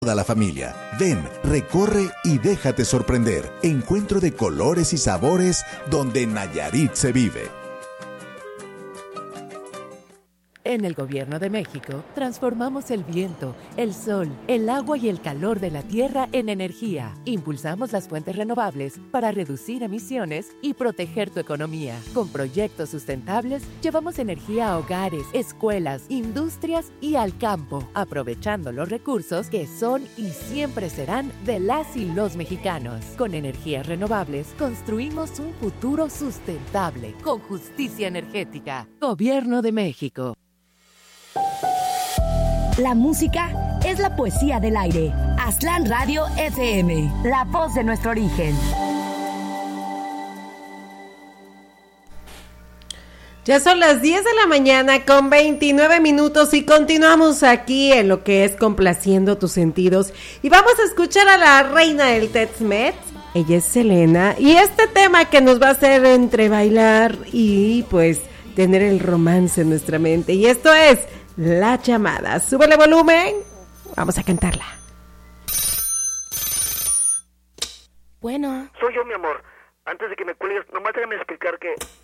toda la familia. Ven, recorre y déjate sorprender. Encuentro de colores y sabores donde Nayarit se vive. En el Gobierno de México, transformamos el viento, el sol, el agua y el calor de la tierra en energía. Impulsamos las fuentes renovables para reducir emisiones y proteger tu economía. Con proyectos sustentables, llevamos energía a hogares, escuelas, industrias y al campo, aprovechando los recursos que son y siempre serán de las y los mexicanos. Con energías renovables, construimos un futuro sustentable, con justicia energética. Gobierno de México. La música es la poesía del aire. Aztlán Radio FM, la voz de nuestro origen. Ya son las 10 de la mañana con 29 minutos y continuamos aquí en lo que es Complaciendo tus sentidos. Y vamos a escuchar a la reina del Tex-Mex. Ella es Selena. Y este tema que nos va a hacer entre bailar y pues tener el romance en nuestra mente. Y esto es La Llamada. Súbele volumen. Vamos a cantarla. Bueno. Soy yo, mi amor. Antes de que me cuelgues, nomás déjame explicar que